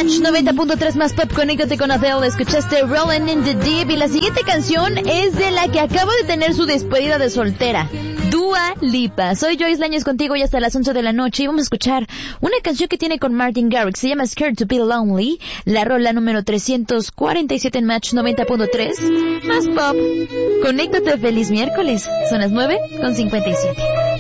Match 90.3 más pop, conéctate con Adele. Escuchaste Rolling in the Deep y la siguiente canción es de la que acaba de tener su despedida de soltera, Dua Lipa. Soy Joyce Lañez contigo y hasta las 11 de la noche y vamos a escuchar una canción que tiene con Martin Garrix. Se llama Scared to Be Lonely, la rola número 347 en Match 90.3 más pop. Conéctate, feliz miércoles. Son las 9:57.